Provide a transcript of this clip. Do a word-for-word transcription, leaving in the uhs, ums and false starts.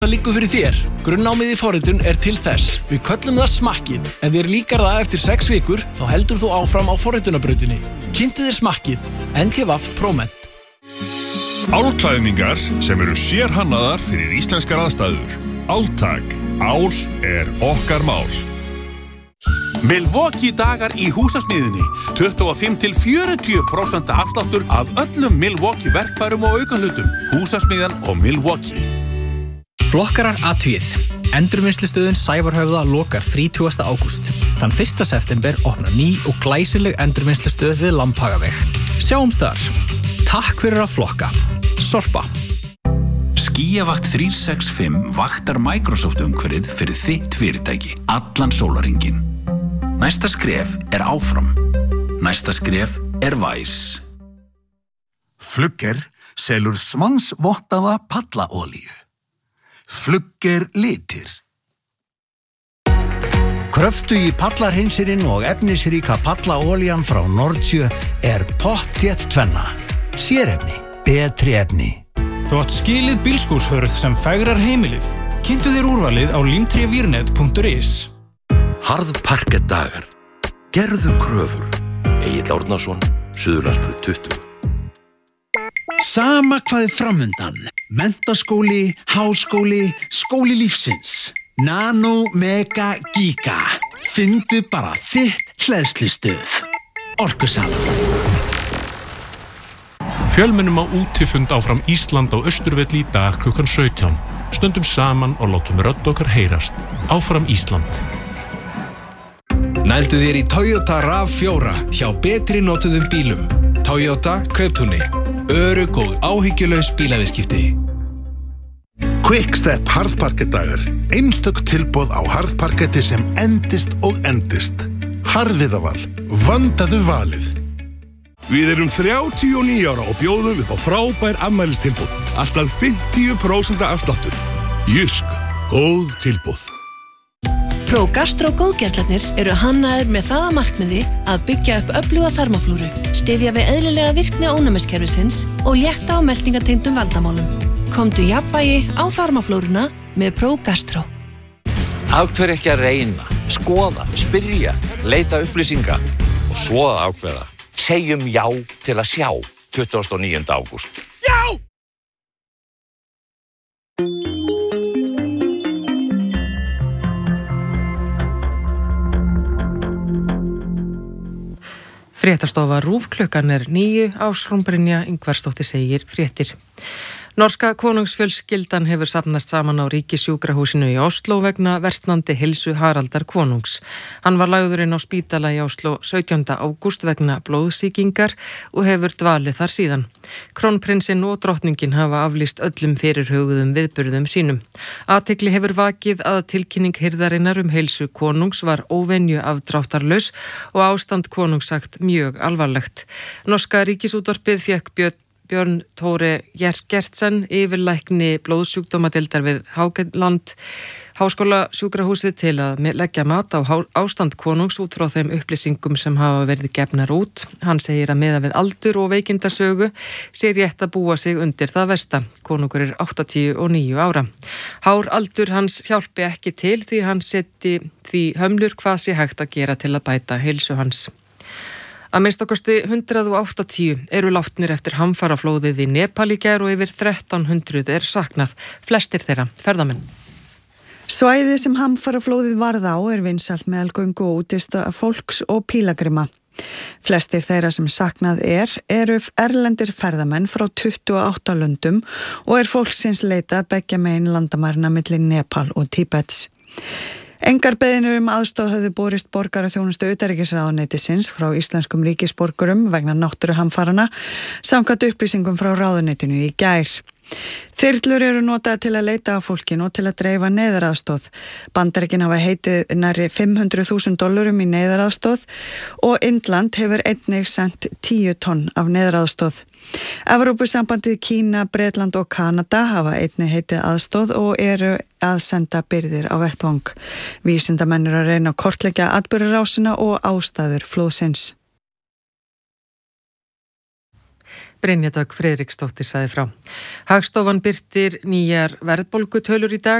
Það liggur fyrir þér. Grunnnámið í forritun er til þess. Við köllum það smakkið. Ef þér líkar það eftir sex vikur, þá heldur þú áfram á forritunarbrautinni. Kynntu þér smakkið. N T V Proment. Álklæðningar sem eru sérhannaðar fyrir íslenskar aðstæður. Áltak. Ál er okkar mál. Milwaukee dagar í húsasmiðjunni. tuttugu og fimm til fjörutíu prósent afsláttur af öllum Milwaukee verkfærum og aukahlutum. Húsasmiðjan og Milwaukee. Flokkarar athugið. Endurvinnslustöðin Sævarhöfða lokar þrítugasta ágúst. Þann fyrsta september opnar ný og glæsileg endurvinnslustöð við Lambhagaveg. Sjáumst þar. Takk fyrir að flokka. Sorpa. Skíavakt þrjú sex fimm vaktar Microsoft umhverfið fyrir þitt fyrirtæki allan sólarhringinn. Næsta skref er áfram. Næsta skref er Væs. Flugger selur svansvottaða pallaolíu. Flugger litir. Kröftugir pallarhreinsirinn og efnisríka pallaolían frá Nordsjö er pottþétt tvenna. Sérefni, betri efni. Þú átt skilið bílskúrshörð sem fegrar heimilið. Kynntu þér úrvalið á limtrevírnet punktur is. Harðparkettdagar. Gerðu kröfur. Egill Árnason, Suðurlandsbraut tuttugu. Sama hvað er framundan. Menntaskóli, háskóli, skóli lífsins. Nano, mega, giga. Fyndu bara þitt hleðslustöð. Orkusala. Fjölmennum á útifund áfram Ísland á Austurvelli í dag klukkan sautján. Stöndum saman og látum rödd okkar heyrast. Áfram Ísland. Nældu þér í Toyota RAV fjóra hjá betri notuðum bílum. Toyota Kauptúni. Örugg og áhyggjulaus bílaviðskipti. Quickstep harðparkettdagar. Einstök tilboð á harðparketti sem endist og endist. Harðviðaval. Vandaðu valið. Við erum þrjátíu og níu ára og bjóðum upp á frábær afmælistilboð. Alltaf fimmtíu prósent afsláttur. Jysk. Góð tilboð. ProGastro góðgerlarnir eru hannaðir með það að markmiði að byggja upp öfluga þarmaflúru, styðja við eðlilega virkni ónæmiskerfisins og létta á meltingatengdum vandamálum. Komdu jafnvægi á þarmaflúruna með ProGastro. Af hverju ekki að reyna, skoða, spyrja, leita upplýsinga og svo að ákveða. Segjum já til að sjá tuttugasta og níunda ágúst. Já! Fréttastofa RÚV klukkan er níu. Ásrún Brynja Ingvarsdóttir segir fréttir. Norska konungsfjölskyldan hefur safnast saman á ríkissjúkrahúsinu í Oslo vegna versnandi heilsu Haraldar konungs. Hann var lagður inn á spítala í Oslo sautjánda ágúst vegna blóðsýkingar og hefur dvalið þar síðan. Krónprinsinn og drottningin hafa aflýst öllum fyrirhuguðum viðburðum sínum. Athygli hefur vakið að tilkynning hirðarinnar um heilsu konungs var óvenju afdráttarlaus og ástand konungs sagt mjög alvarlegt. Norska ríkisútvarpið fékk Björn Björn Tóri Gertsen, yfirlækni blóðsjúkdómadeildar við Hágeland háskólasjúkrahúsið til að leggja mat á ástand konungs út frá þeim upplýsingum sem hafa verið gefnar út. Hann segir að miða við aldur og veikindasögu sé rétt að búa sig undir það versta. Konungur er áttatíu og níu ára. Hár aldur hans hjálpi ekki til því hann seti því hömlur hvað sé hægt að gera til að bæta heilsu hans. Að minnsta kosti hundrað og áttatíu eru látnir eftir hamfaraflóðið í Nepal í gær og yfir þrettán hundruð er saknað, flestir þeirra ferðamenn. Svæðið sem hamfaraflóðið varð á er vinsælt meðal göngu og útista fólks og pílagrima. Flestir þeirra sem saknað er eru erlendir ferðamenn frá tuttugu og átta löndum og er fólksins leita beggja megin landamærna milli Nepal og Tíbets. Engar beiðnir um aðstoð höfðu borist borgaraþjónustu utanríkisráðuneytisins frá íslenskum ríkisborgurum vegna náttúruhamfaranna samkvæmt upplýsingum frá ráðuneytinu í gær. Þyrlur eru notaðar til að leita á fólkinu og til að dreifa neyðaraðstoð. Bandaríkin hafa heitið nærri fimm hundruð þúsund dollarum í neyðaraðstoð og Indland hefur einnig sent tíu tonn af neyðaraðstoð. Evrópusambandið, Kína, Bretland og Kanada hafa einnig heitið aðstoð og eru að senda birgðir á vettvang. Vísindamenn eru að reyna að kortleggja atburðarásina og ástæður flóðsins. Brynja Dögg Friðriksdóttir sagði frá. Hagstofan birtir nýjar verðbólgutölur í dag.